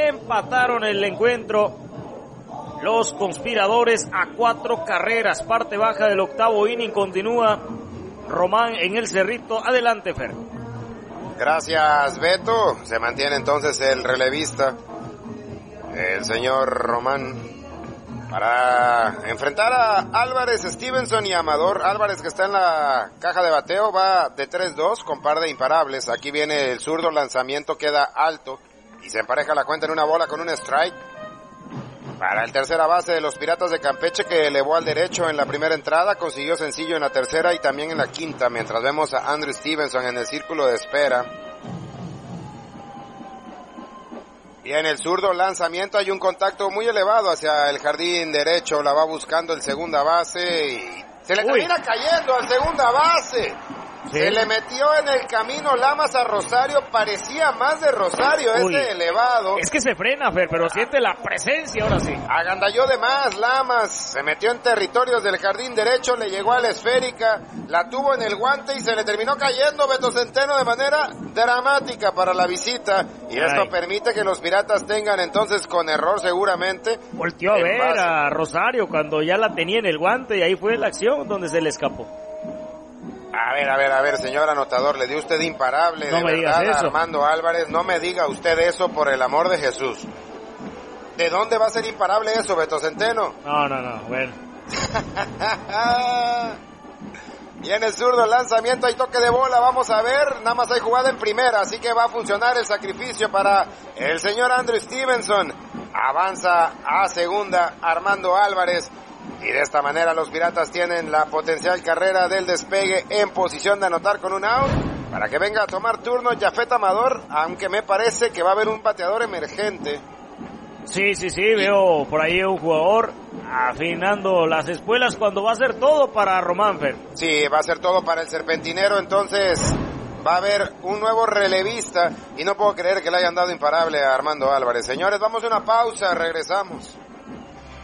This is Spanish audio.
empataron el encuentro los conspiradores a 4 carreras. Parte baja del octavo inning, continúa Román en el Cerrito. Adelante, Fer. Gracias, Beto. Se mantiene entonces el relevista, el señor Román, para enfrentar a Álvarez, Stevenson y Amador. Álvarez, que está en la caja de bateo, va de 3-2 con par de imparables. Aquí viene el zurdo, lanzamiento queda alto y se empareja la cuenta en una bola con un strike. Para el tercera base de los Piratas de Campeche, que elevó al derecho en la primera entrada, consiguió sencillo en la tercera y también en la quinta, mientras vemos a Andrew Stevenson en el círculo de espera. Y en el zurdo, lanzamiento, hay un contacto muy elevado hacia el jardín derecho, la va buscando el segunda base y se le termina cayendo al segunda base. Sí. Se le metió en el camino Lamas a Rosario, parecía más de Rosario elevado. Es que se frena, Fer, pero siente la presencia ahora sí. Agandalló de más Lamas, se metió en territorios del jardín derecho, le llegó a la esférica, la tuvo en el guante y se le terminó cayendo Beto Centeno de manera dramática para la visita. Y esto permite que los Piratas tengan entonces, con error seguramente, volteó a ver a Rosario cuando ya la tenía en el guante y ahí fue la acción donde se le escapó. A ver, señor anotador, le dio usted imparable, no de me verdad, digas eso. Armando Álvarez, no me diga usted eso, por el amor de Jesús. ¿De dónde va a ser imparable eso, Beto Centeno? No, bueno. Y en el zurdo, lanzamiento, hay toque de bola, vamos a ver, nada más hay jugada en primera, así que va a funcionar el sacrificio para el señor Andrew Stevenson. Avanza a segunda Armando Álvarez. Y de esta manera los Piratas tienen la potencial carrera del despegue en posición de anotar con un out, para que venga a tomar turno Jafet Amador, aunque me parece que va a haber un bateador emergente. Sí, veo por ahí un jugador afinando las espuelas cuando va a ser todo para Román, Fer. Sí, va a ser todo para el serpentinero, entonces va a haber un nuevo relevista y no puedo creer que le hayan dado imparable a Armando Álvarez. Señores, vamos a una pausa, regresamos.